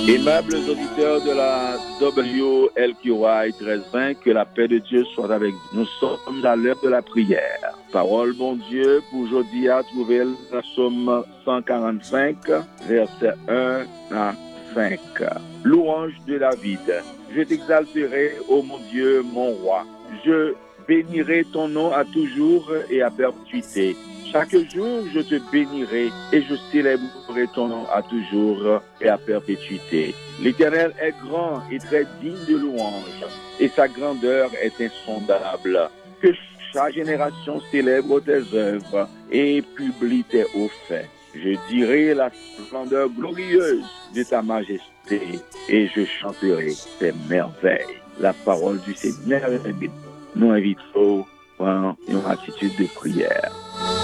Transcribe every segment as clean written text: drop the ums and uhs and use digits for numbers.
Aimables auditeurs de la WLQY 1320, que la paix de Dieu soit avec vous. Nous sommes à l'heure de la prière. Parole, bon Dieu, pour aujourd'hui à trouver la Somme 145, versets 1 à 5. Louange de David. Je t'exalterai, ô mon Dieu, mon roi. Je bénirai ton nom à toujours et à perpétuité. Chaque jour, je te bénirai et je célébrerai ton nom à toujours et à perpétuité. L'Éternel est grand et très digne de louange, et sa grandeur est insondable. Que chaque génération célèbre tes œuvres et publie tes hauts faits. Je dirai la splendeur glorieuse de ta majesté et je chanterai tes merveilles. La parole du Seigneur nous invite à une attitude de prière.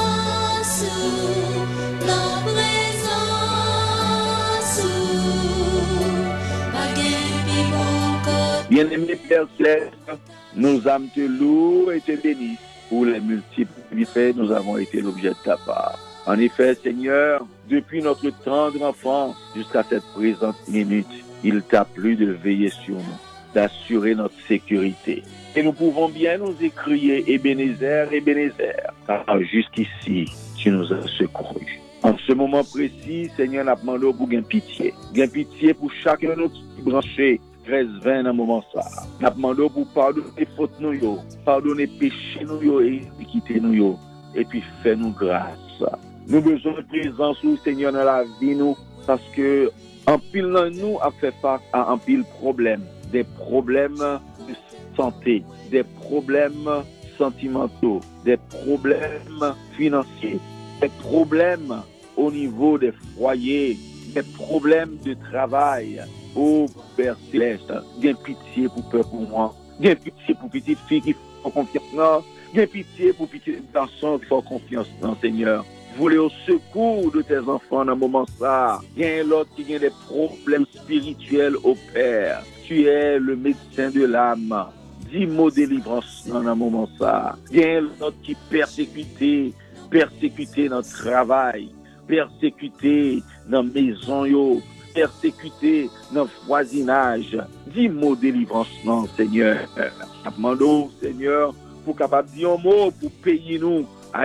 Bien-aimé Père Céleste, nos âmes te louent et te bénissent pour les multiples bienfaits nous avons été l'objet de ta part. En effet, Seigneur, depuis notre tendre enfance jusqu'à cette présente minute, il t'a plu de veiller sur nous, d'assurer notre sécurité. Et nous pouvons bien nous écrier Ebenezer, Ebenezer, car jusqu'ici, tu nous as secourus. En ce moment précis, Seigneur, nous demandons pour gain pitié. Gain pitié pour chacun de nous qui branchés 13-20 dans le moment ça. Nous demandons pour pardonner fautes nous, pardonner péchés nous et quitter nous, et puis faire nous grâce. Nous avons besoin de présence au Seigneur dans la vie nous, parce que en pile dans nous a fait face à un pile problème, des problèmes de santé, des problèmes sentimentaux, des problèmes financiers, des problèmes au niveau des foyers, des problèmes de travail. Oh Père Céleste, gain pitié pour peur pour moi, gain pitié pour petite fille qui font confiance dans, gain pitié pour petit garçon qui font confiance dans Seigneur. Voulez au secours de tes enfants dans un moment ça. Gain l'autre qui a des problèmes spirituels au Père. Tu es le médecin de l'âme. Dis mot délivrance dans un moment ça. Gain l'autre qui persécuté dans le travail, persécuté dans la maison yo, persécuté dans le voisinage. Dis mot délivrance non Seigneur. Demandons Seigneur pour capable dire un mot pour payer nous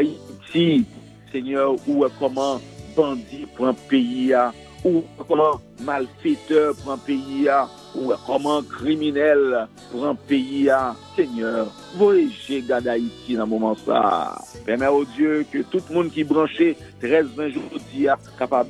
Haïti. Seigneur, ou comment bandit pour un pays, ou comment malfaiteur pour un pays, ou comment criminel pour un pays. Seigneur, voyez Gada ici dans le moment ça. Permets au Dieu que tout le monde qui est branché 13-20 jours capable